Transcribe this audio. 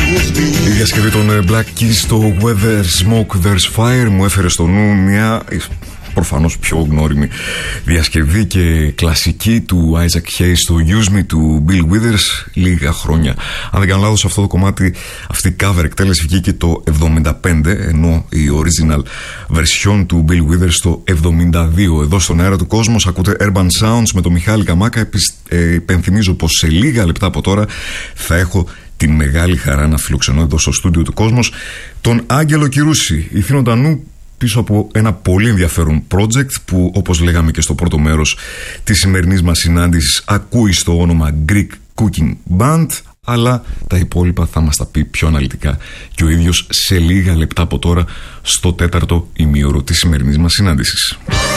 Η διασκευή των Black Keys στο Where There's Smoke There's Fire μου έφερε στο νου μια προφανώς πιο γνώριμη διασκευή και κλασική του Isaac Hayes στο Use Me του Bill Withers λίγα χρόνια. Αν δεν κάνω λάθος, αυτό το κομμάτι, αυτή η cover εκτέλεση βγήκε το 75, ενώ η original version του Bill Withers το 72. Εδώ στον αέρα του Κόσμος ακούτε Urban Sounds με τον Μιχάλη Καμάκα. Υπενθυμίζω πως σε λίγα λεπτά από τώρα θα έχω την μεγάλη χαρά να φιλοξενώ εδώ στο στούντιο του Κόσμος τον Άγγελο Κυρούση, ηθήνοντα νου πίσω από ένα πολύ ενδιαφέρον project που, όπως λέγαμε και στο πρώτο μέρος της σημερινής μας συνάντησης, ακούει στο όνομα Greek Cooking Band, αλλά τα υπόλοιπα θα μας τα πει πιο αναλυτικά και ο ίδιος σε λίγα λεπτά από τώρα στο τέταρτο ημίωρο της σημερινής μας συνάντησης.